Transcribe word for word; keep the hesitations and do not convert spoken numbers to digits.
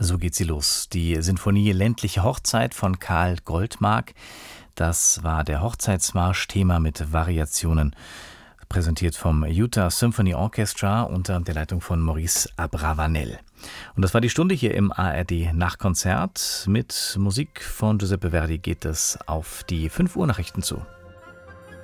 So geht sie los. Die Sinfonie Ländliche Hochzeit von Karl Goldmark. Das war der Hochzeitsmarsch, Thema mit Variationen, präsentiert vom Utah Symphony Orchestra unter der Leitung von Maurice Abravanel. Und das war die Stunde hier im A R D Nachkonzert. Mit Musik von Giuseppe Verdi geht es auf die fünf Uhr Nachrichten zu.